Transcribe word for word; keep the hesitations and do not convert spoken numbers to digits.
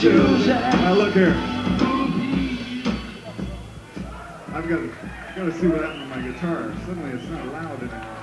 Now look here. I've got, I've got to see what happened to my guitar. Suddenly it's not loud anymore.